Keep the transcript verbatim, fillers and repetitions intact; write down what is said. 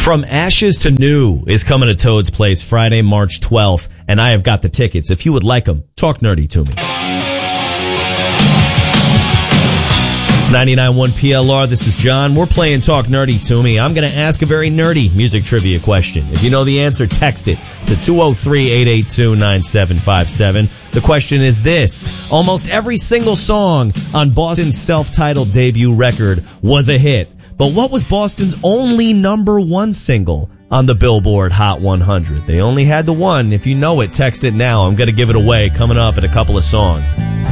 From Ashes to New is coming to Toad's Place Friday, March twelfth, and I have got the tickets. If you would like them, talk nerdy to me. It's ninety-nine point one P L R. This is John. We're playing Talk Nerdy to Me. I'm going to ask a very nerdy music trivia question. If you know the answer, text it to two oh three, eight eight two, nine seven five seven. The question is this. Almost every single song on Boston's self-titled debut record was a hit. But what was Boston's only number one single on the Billboard Hot one hundred? They only had the one. If you know it, text it now. I'm going to give it away coming up in a couple of songs.